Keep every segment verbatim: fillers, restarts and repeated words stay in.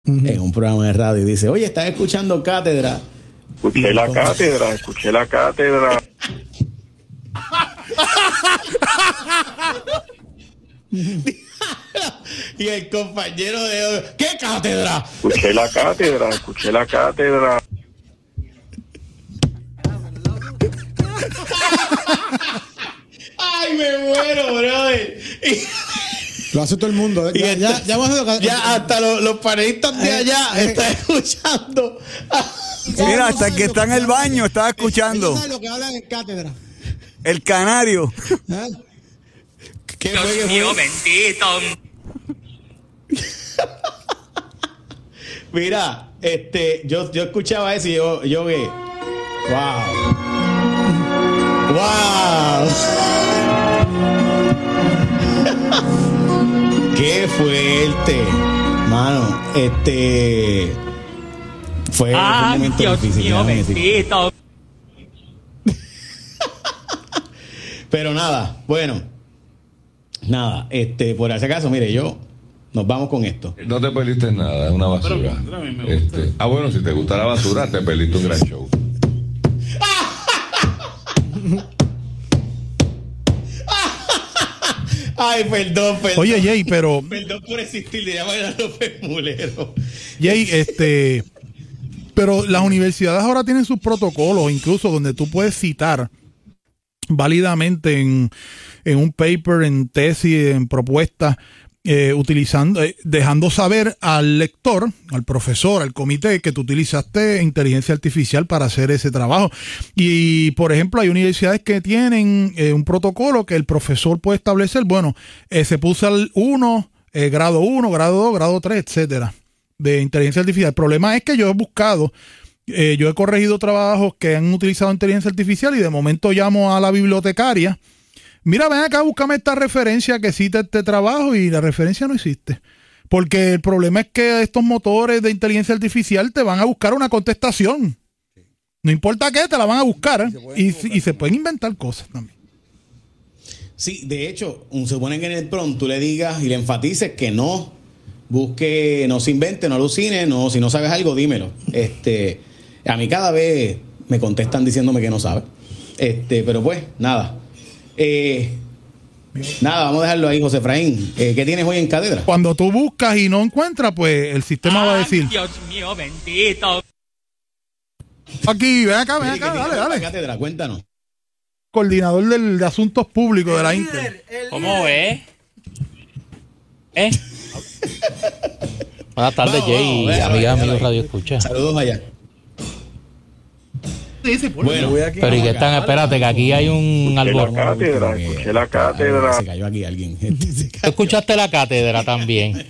uh-huh. en un programa de radio y dice, oye, ¿estás escuchando Cátedra? Escuché la cátedra, escuché la cátedra. Y el compañero de... ¿Qué cátedra? Escuché la cátedra, escuché la cátedra. Ay, me muero, brother. Y... Lo hace todo el mundo. ¿eh? Ya, ya, ya, ya, ya hasta los, los panelistas de allá eh, están eh, escuchando. Mira, hasta el que está en el baño estaba escuchando. ¿Sabes lo que hablan en cátedra? El canario. ¿Eh? ¿Qué Dios fue, mío, fue? Bendito. Mira, este, yo, yo escuchaba eso y yo, yo vi. Wow. Wow. Qué fuerte, mano. Este fue, ah, fue un momento Dios difícil. Mío, bendito. Pero nada, bueno, nada. Este, por ese caso, mire, yo nos vamos con esto. No te perdiste nada, es una basura. Pero, pero este, ah, bueno, si te gusta la basura, te perdiste un gran show. Ay, perdón, perdón. Oye, Jay, pero... Perdón por existir, le llaman a López Mulero. Jay, este... Pero las universidades ahora tienen sus protocolos, incluso donde tú puedes citar válidamente en, en un paper, en tesis, en propuestas, eh, utilizando, eh, dejando saber al lector, al profesor, al comité, que tú utilizaste inteligencia artificial para hacer ese trabajo. Y, por ejemplo, hay universidades que tienen eh, un protocolo que el profesor puede establecer, bueno, eh, se puso al uno, eh, grado uno, grado dos, grado tres, etcétera, de inteligencia artificial. El problema es que yo he buscado, eh, yo he corregido trabajos que han utilizado inteligencia artificial y de momento llamo a la bibliotecaria. Mira, ven acá, búscame esta referencia que cita este trabajo y la referencia no existe. Porque el problema es que estos motores de inteligencia artificial te van a buscar una contestación. No importa qué, te la van a buscar. ¿eh? Y, y se pueden inventar cosas también. Sí, de hecho, se supone que en el prompt tú le digas y le enfatices que no busque, no se invente, no alucine, no, si no sabes algo, dímelo. Este, a mí cada vez me contestan diciéndome que no sabe. Este, pero pues, nada. Eh, nada, vamos a dejarlo ahí, José Efraín. Eh, ¿Qué tienes hoy en cátedra? Cuando tú buscas y no encuentras, pues el sistema ah, va a decir: Dios mío, bendito. Aquí, ven acá, ven acá, dale, dale. Cátedra, cuéntanos. Coordinador del, de Asuntos Públicos de la Inter. ¿Cómo es? ¿Eh? Buenas tardes, Jay, y amigas, amigos Radio Escucha. Saludos allá. Sí, sí, por bueno, voy aquí. Pero ¿y qué están? Espérate, que aquí hay un árbol. La cátedra, escuché la cátedra. Se cayó aquí alguien. ¿Tú escuchaste la cátedra también?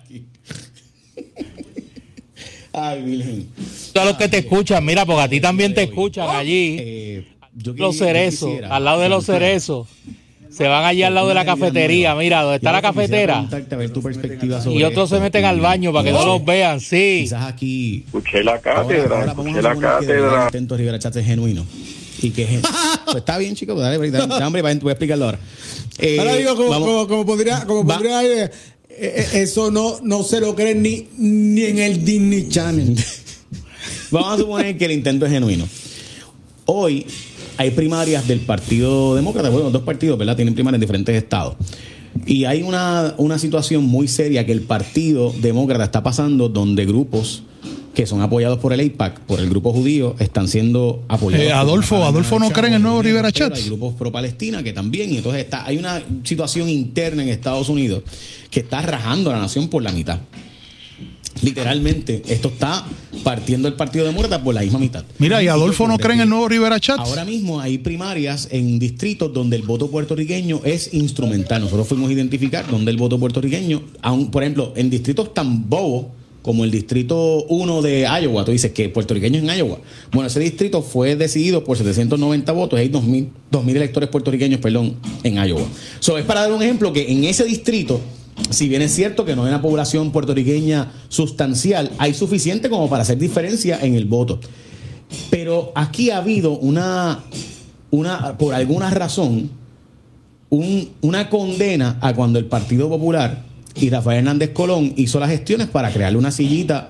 Ay, Virgen. Todos los que te escuchan, mira, porque a ti también te escuchan allí. Eh, yo los cerezos, al lado de los cerezos. Se van allí al lado de la cafetería. Mira, donde está la cafetera. A ver tu perspectiva sobre y otros esto. se meten al baño para que no los vean. Sí. Quizás aquí. Escuché la cátedra. Ahora, ahora escuché la cátedra. Intento Rivera Chat es genuino. Y que es. Pues está bien, chicos. Dale, dale, dale hambre, voy a explicarlo ahora. Eh, ahora digo, como, como, como podría, como podría eh, eh, eso no, no se lo creen ni, ni en el Disney Channel. Vamos a suponer que el intento es genuino. Hoy hay primarias del Partido Demócrata, bueno, dos partidos, ¿verdad? Tienen primarias en diferentes estados. Y hay una, una situación muy seria que el Partido Demócrata está pasando, donde grupos que son apoyados por el AIPAC, por el grupo judío, están siendo apoyados. Eh, Adolfo, por Adolfo no cree en el nuevo Rivera Chat. Hay grupos pro-Palestina que también, y entonces está, hay una situación interna en Estados Unidos que está rajando a la nación por la mitad. Literalmente, esto está partiendo el Partido Demócrata por la misma mitad. Mira, y Adolfo no cree en el nuevo Rivera Chat. Ahora mismo hay primarias en distritos donde el voto puertorriqueño es instrumental. Nosotros fuimos a identificar donde el voto puertorriqueño, aun, por ejemplo, en distritos tan bobos como el distrito uno de Iowa, tú dices que puertorriqueños en Iowa. Bueno, ese distrito fue decidido por setecientos noventa votos, hay dos mil electores puertorriqueños, perdón, en Iowa. So, es para dar un ejemplo que en ese distrito, si bien es cierto que no hay una población puertorriqueña sustancial, hay suficiente como para hacer diferencia en el voto. Pero aquí ha habido una, una por alguna razón, un, una condena a cuando el Partido Popular y Rafael Hernández Colón hizo las gestiones para crearle una sillita